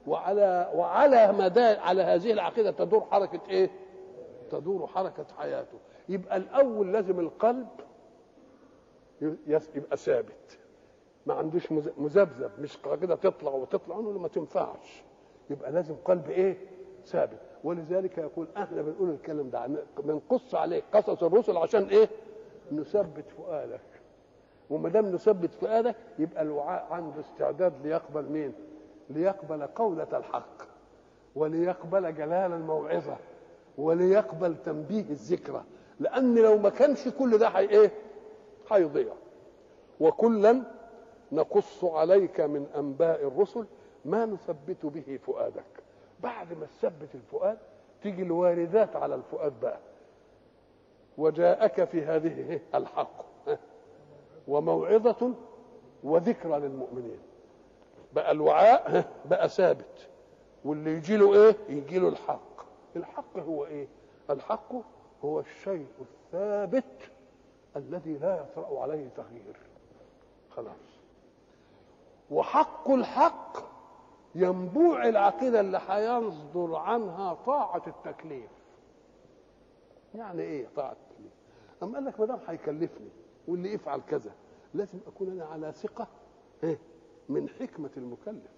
وعلى مدى على هذه العقيده تدور حركه ايه؟ تدور حركه حياته. يبقى الاول لازم القلب يبقى ثابت، ما عندوش مذبذب، مش كده تطلع وتطلع له، ما تنفعش. يبقى لازم قلب ايه؟ ثابت. ولذلك يقول احنا بنقول الكلام ده بنقص عليك قصص الرسل عشان ايه؟ نثبت فؤادك. وما دام نثبت فؤادك يبقى الوعاء عنده استعداد ليقبل مين؟ ليقبل قولة الحق، وليقبل جلال الموعظة، وليقبل تنبيه الذكرى. لأن لو ما كانش كل ده ايه؟ هيضيع. وكلا نقص عليك من أنباء الرسل ما نثبت به فؤادك. بعد ما تثبت الفؤاد تيجي الواردات على الفؤاد بقى. وجاءك في هذه الحق وموعظة وذكرى للمؤمنين. بقى الوعاء بقى ثابت، واللي يجي له ايه؟ يجي له الحق. الحق هو ايه؟ الحق هو الشيء الثابت الذي لا يطرأ عليه تغيير. خلاص. وحق الحق ينبوع العقيدة اللي هيصدر عنها طاعة التكليف. يعني ايه طاعة التكليف؟ أما قال لك ما دام هيكلفني واللي يفعل كذا لازم أكون أنا على ثقة من حكمة المكلف.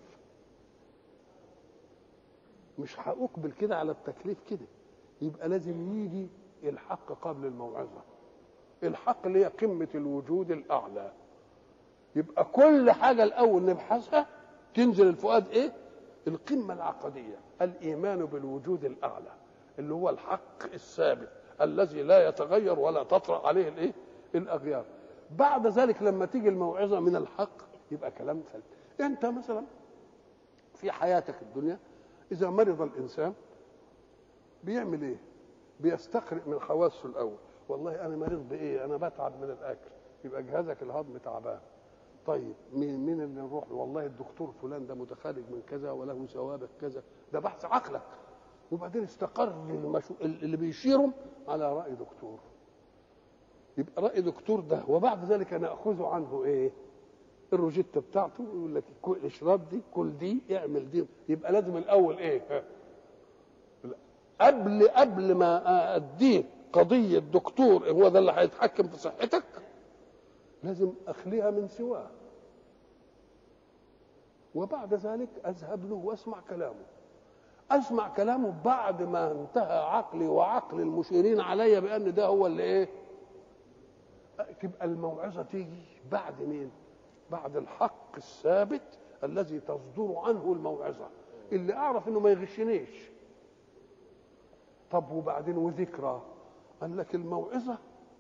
مش هأقبل كده على التكليف كده. يبقى لازم يجي الحق قبل الموعظة. الحق اللي هي قمة الوجود الأعلى. يبقى كل حاجة الأول نبحثها تنزل الفؤاد ايه؟ القمة العقدية، الإيمان بالوجود الأعلى اللي هو الحق الثابت الذي لا يتغير ولا تطرأ عليه الايه؟ الأغيار. بعد ذلك لما تيجي الموعظة من الحق يبقى كلام ثابت. أنت مثلا في حياتك الدنيا إذا مرض الإنسان بيعمل ايه؟ بيستقرئ من حواسه الأول. والله أنا مريض بإيه؟ أنا بتعب من الأكل. يبقى جهازك الهضمي تعبان. طيب مين اللي نروح له؟ والله الدكتور فلان ده متخرج من كذا وله سوابق كذا. ده بحث عقلك. وبعدين استقر اللي بيشيرهم على رأي دكتور. يبقى رأي دكتور ده وبعد ذلك نأخذ عنه ايه؟ الروجيتا بتاعته. يقول لك اشرب دي، كل دي، اعمل دي. يبقى لازم الاول ايه؟ قبل ما اديك قضية دكتور هو ده اللي هيتحكم في صحتك لازم اخليها من سواه. وبعد ذلك اذهب له واسمع كلامه. اسمع كلامه بعد ما انتهى عقلي وعقل المشيرين علي بان ده هو اللي ايه؟ تبقى الموعظه تيجي بعد مين؟ بعد الحق الثابت الذي تصدر عنه الموعظه، اللي اعرف انه ما يغشنيش. طب وبعدين وذكرى؟ قال لك الموعظه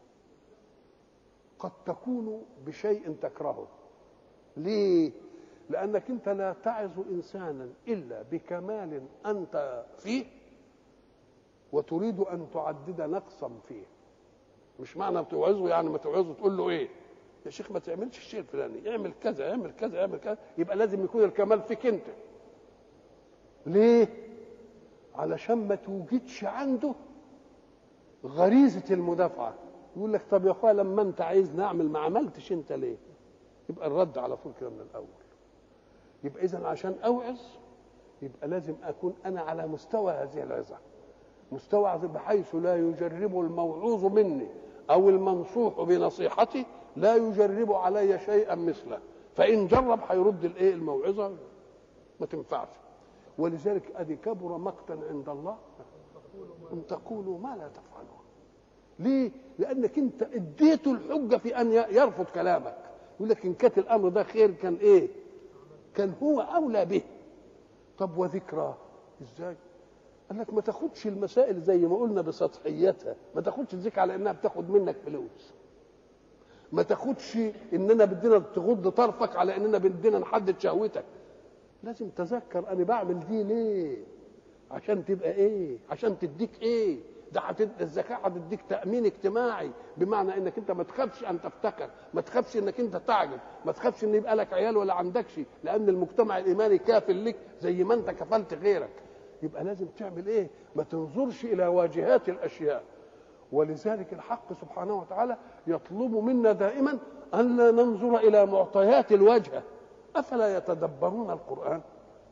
قد تكون بشيء تكرهه. ليه؟ لأنك أنت لا تعظ إنسانا إلا بكمال أنت فيه وتريد أن تعدد نقصا فيه. مش معنى بتوعظه يعني ما توعظه تقول له إيه؟ يا شيخ ما تعملش الشيء الفلاني، اعمل كذا اعمل كذا اعمل كذا. يبقى لازم يكون الكمال فيك أنت. ليه؟ علشان ما توجدش عنده غريزة المدافعة. يقول لك طب يا أخويا لما أنت عايز نعمل ما عملتش أنت ليه؟ يبقى الرد على طول كده من الأول. يبقى إذن عشان أوعظ يبقى لازم أكون أنا على مستوى هذه العظة، مستوى بحيث لا يجرب الموعوظ مني أو المنصوح بنصيحتي لا يجرب علي شيئا مثله. فإن جرب هيرد الإيه؟ الموعظة ما تنفعش. ولذلك أدي كبر مقتا عند الله أن تقولوا ما لا تفعلون. ليه؟ لأنك أنت اديته الحجة في أن يرفض كلامك. يقول لك إن كان الأمر ده خير كان إيه؟ كان هو أولى به. طب وذكرى إزاي؟ قال لك ما تاخدش المسائل زي ما قلنا بسطحيتها. ما تاخدش الذكر على إنها بتاخد منك فلوس. ما تاخدش إننا بدنا تغض طرفك على إننا بدنا نحدد شهوتك. لازم تذكر أنا بعمل دي ليه؟ عشان تبقى إيه؟ عشان تديك إيه؟ ده الزكاة هتديك تأمين اجتماعي، بمعنى انك انت ما تخافش ان تفتقر، ما تخافش انك انت تعجب، ما تخافش ان يبقى لك عيال ولا عندكش، لان المجتمع الايماني كافل لك زي ما انت كفلت غيرك. يبقى لازم تعمل ايه؟ ما تنظرش الى واجهات الاشياء. ولذلك الحق سبحانه وتعالى يطلب منا دائما ان لا ننظر الى معطيات الواجهه. افلا يتدبرون القران؟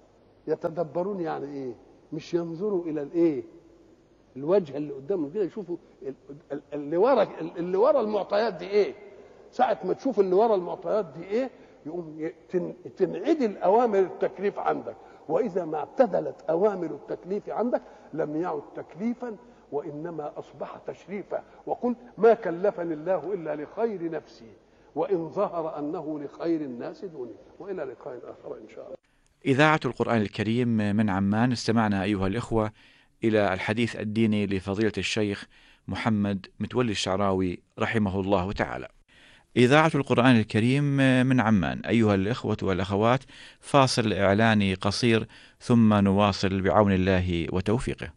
يتدبرون يعني ايه؟ مش ينظروا الى الايه؟ الوجه اللي قدامهم كده، يشوفوا اللي ورا المعطيات دي ايه. ساعة ما تشوف اللي ورا المعطيات دي ايه، يقوم تنعدل اوامر التكليف عندك. واذا ما اعتدلت اوامر التكليف عندك لم يعد تكليفا وانما اصبح تشريفا. وقل ما كلفني الله الا لخير نفسي وان ظهر انه لخير الناس دوني. والى لقاء اخر ان شاء الله. إذاعة القرآن الكريم من عمان. استمعنا أيها الإخوة إلى الحديث الديني لفضيلة الشيخ محمد متولي الشعراوي رحمه الله تعالى. إذاعة القرآن الكريم من عمان. أيها الإخوة والأخوات، فاصل إعلاني قصير ثم نواصل بعون الله وتوفيقه.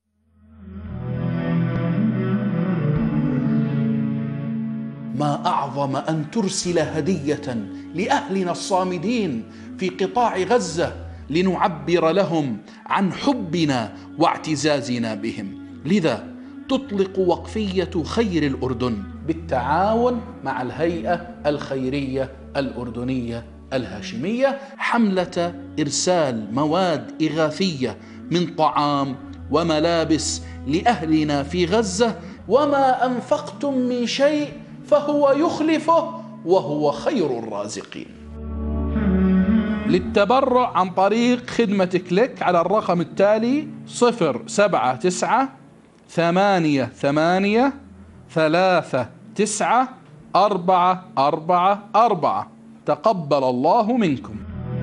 ما أعظم أن ترسل هدية لأهلنا الصامدين في قطاع غزة لنعبر لهم عن حبنا واعتزازنا بهم. لذا تطلق وقفية خير الأردن بالتعاون مع الهيئة الخيرية الأردنية الهاشمية حملة إرسال مواد إغاثية من طعام وملابس لأهلنا في غزة. وما أنفقتم من شيء فهو يخلفه وهو خير الرازقين. للتبرع عن طريق خدمة كليك على الرقم التالي 079-3839-444. تقبل الله منكم.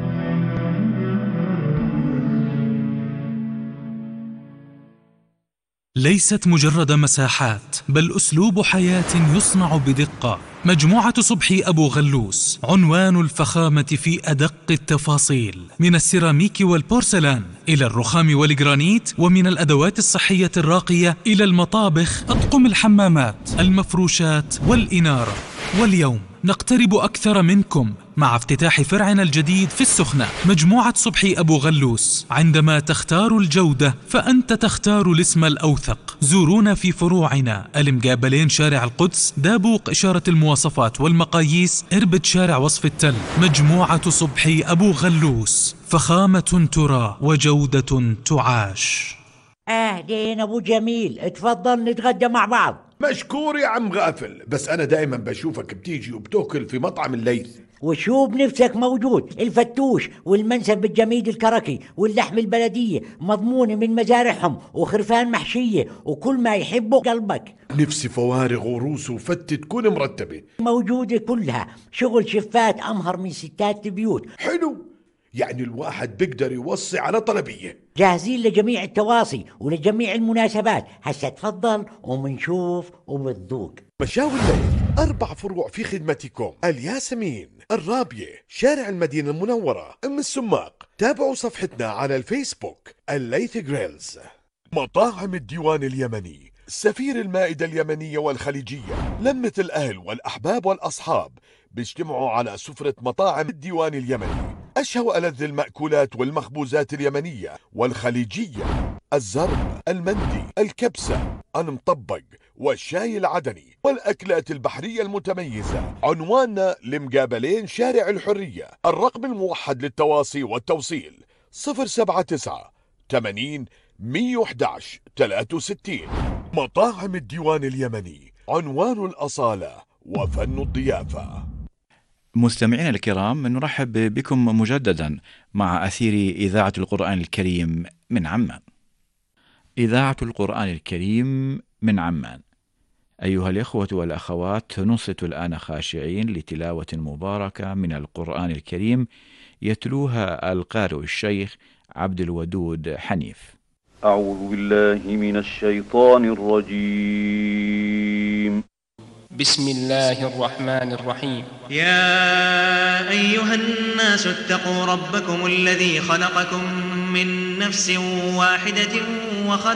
ليست مجرد مساحات، بل أسلوب حياة يصنع بدقة. مجموعة صبحي أبو غلوس عنوان الفخامة في أدق التفاصيل، من السيراميك والبورسلان إلى الرخام والجرانيت، ومن الأدوات الصحية الراقية إلى المطابخ، أطقم الحمامات، المفروشات والإنارة. واليوم نقترب أكثر منكم مع افتتاح فرعنا الجديد في السخنة. مجموعة صبحي أبو غلوس، عندما تختار الجودة فأنت تختار الاسم الأوثق. زورونا في فروعنا المقابلين شارع القدس، دابوق إشارة المواصفات والمقاييس، إربد شارع وصف التل. مجموعة صبحي أبو غلوس، فخامة ترى وجودة تعاش. أهلين أبو جميل، اتفضل نتغدى مع بعض. مشكور يا عم غافل، بس أنا دائما بشوفك بتيجي وبتاكل في مطعم الليث. وشو بنفسك موجود، الفتوش والمنسف بالجميد الكركي واللحم البلدية مضمونة من مزارعهم وخرفان محشية وكل ما يحبه قلبك. نفسي فوارغ وروس وفتة تكون مرتبة موجودة كلها، شغل شفات أمهر من ستات البيوت. حلو، يعني الواحد بيقدر يوصي على طلبية. جاهزين لجميع التواصي ولجميع المناسبات. هسا تفضل ومنشوف وبتذوق. مشاوي الليث 4 فروع في خدمتكم: الياسمين، الرابية، شارع المدينة المنورة، أم السماق. تابعوا صفحتنا على الفيسبوك الليث جريلز. مطاعم الديوان اليمني، سفير المائدة اليمنية والخليجية. لمة الأهل والأحباب والأصحاب بيجتمعوا على سفرة مطاعم الديوان اليمني. أشهى وألذ المأكولات والمخبوزات اليمنية والخليجية: الزرب، المندي، الكبسة، المطبق، والشاي العدني، والأكلات البحرية المتميزة. عنواننا لمقابلين شارع الحرية. الرقم الموحد للتواصي والتوصيل 079-80-111-63. مطاعم الديوان اليمني، عنوان الأصالة وفن الضيافة. مستمعينا الكرام، نرحب بكم مجددا مع أثير إذاعة القرآن الكريم من عمان. إذاعة القرآن الكريم من عمان. أيها الإخوة والأخوات، ننصت الآن خاشعين لتلاوة مباركة من القرآن الكريم يتلوها القارئ الشيخ عبد الودود حنيف. أعوذ بالله من الشيطان الرجيم. بسم الله الرحمن الرحيم. يا أيها الناس اتقوا ربكم الذي خلقكم من نفس واحدة وخلق